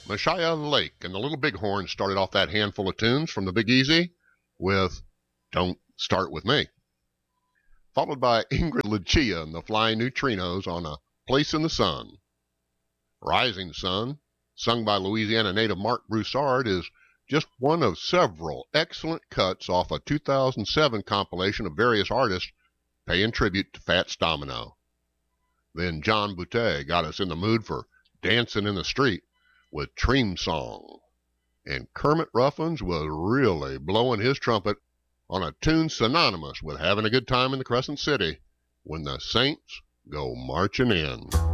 Messiah Lake and the Little Bighorn started off that handful of tunes from the Big Easy with Don't Start With Me, followed by Ingrid Lucia and the Flying Neutrinos on A Place in the Sun. Rising Sun, sung by Louisiana native Mark Broussard, is just one of several excellent cuts off a 2007 compilation of various artists paying tribute to Fats Domino. Then John Boutte got us in the mood for dancing in the street with Treem Song. And Kermit Ruffins was really blowing his trumpet on a tune synonymous with having a good time in the Crescent City, When the Saints Go Marching In.